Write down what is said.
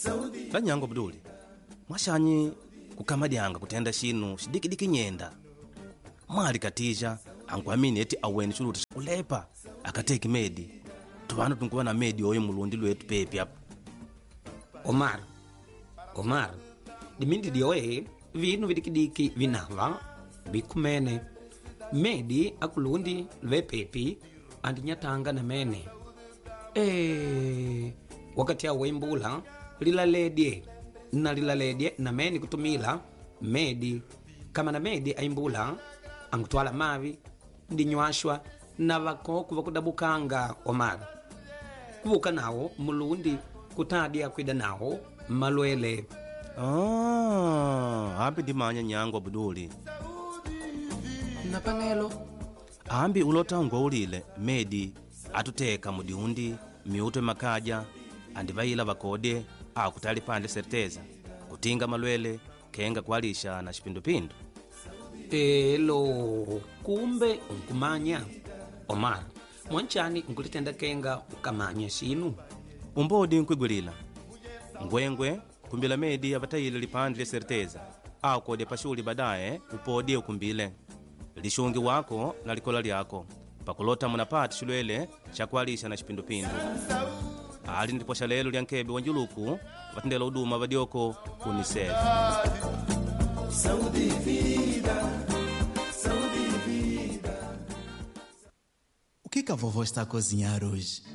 Kanyango Abduli, mwashanyi kukamadianga kutenda shinu shidikidiki nyenda. Mwali katija anguamini eti aweni chuluta kulepa akateki medi. Tuvanu tunkuwa na medi oyo mulundi lwetu pepi hapa. Omar, dimindi dioe vinu vidikidiki vinava bikumene. Medi akulundi lwe pepi andinyatanga na mene. Wakati ya wembula lilaledye na meni kutumila medi kama na medi aimbula angutwala mavi ndinywashwa na vakoku vakudabukanga. Omar, kuvuka nawo mulundi kutadia kwida nawo malwele. Ambi dimanya Nyango Abduli na panelo ambi ulota ulile medi atuteka mudiundi miuto makaja andivaila vakode akutali pande serteza kutinga malwele kenga kwalisha na shipindupindu. Kumbe unkumanya. Omar, mwanchani nkulitenda kenga ukamanya shinu umbodi nkwigwilila ngwengwe kumbila medi avatayile lipande le serteza akode pashuli badaye upodie ukumbile lishungi wako na likola lyako pakulota munapati shulwele chakwalisha na shipindupindu. Ali ndiposha lelo lya nkebe wanjuluku vatendela uduma vadioko kunisef. O que a vovó está a cozinhar hoje?